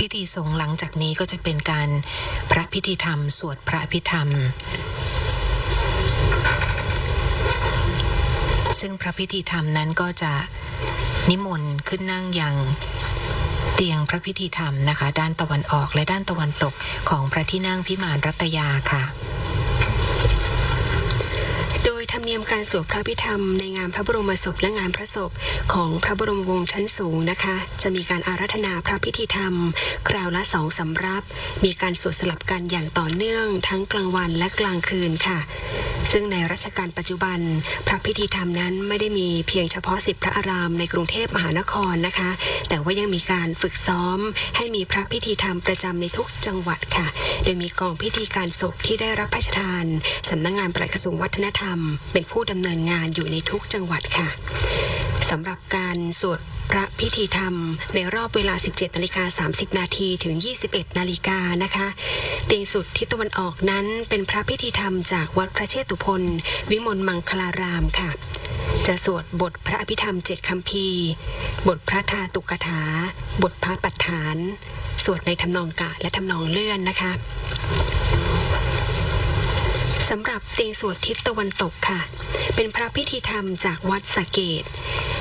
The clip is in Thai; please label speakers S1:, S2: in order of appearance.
S1: พิธีสงฆ์หลังจากนี้ก็จะเป็นการพระพิธีธรรมสวดพระอภิธรรมซึ่งพระพิธีธรรมนั้นก็จะนิมนต์ขึ้นนั่งยังเตียงพระพิธีธรรมนะคะด้านตะวันออกและด้านตะวันตกของพระที่นั่งพิมานรัตยาค่ะ
S2: โดยธรรมเนียมการสวดพระพิธรรมในงานพระบรมศพและงานพระศพของพระบรมวงศ์ชั้นสูงนะคะจะมีการอาราธนาพระพิธีธรรมคราวละ2 สำรับมีการสวดสลับกันอย่างต่อเนื่องทั้งกลางวันและกลางคืนค่ะซึ่งในรัชกาลปัจจุบันพระพิธีธรรมนั้นไม่ได้มีเพียงเฉพาะ10พระอารามในกรุงเทพมหานครนะคะแต่ว่ายังมีการฝึกซ้อมให้มีพระพิธีธรรมประจำในทุกจังหวัดค่ะโดยมีกองพิธีการศพที่ได้รับพระราชทานสำนักงานปลัดกระทรวงวัฒนธรรมเป็นผู้ดำเนินงานอยู่ในทุกจังหวัดค่ะสำหรับการสวดพระพิธีธรรมในรอบเวลา 17:30 นาทีถึง 21 นาฬิกานะคะเตียงสุดทิศตะวันออกนั้นเป็นพระพิธีธรรมจากวัดพระเชตุพนวิมลมังคลารามค่ะจะสวดบทพระอภิธรรม7 คัมภีร์บทพระธาตุกถาบทพระปัฏฐานสวดในทำนองกะและทำนองเลื่อนนะคะสำหรับเตียงสวดทิศตะวันตกค่ะเป็นพระพิธีธรรมจากวัดสะเกษ